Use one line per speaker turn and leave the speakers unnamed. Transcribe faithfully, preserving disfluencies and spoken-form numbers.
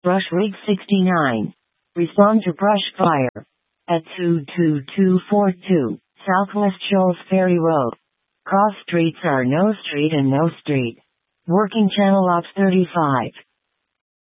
Brush Rig sixty-nine. Respond to brush fire. At two two two four two, Southwest Shoals Ferry Road. Cross streets are No Street and No Street. Working Channel Ops thirty-five.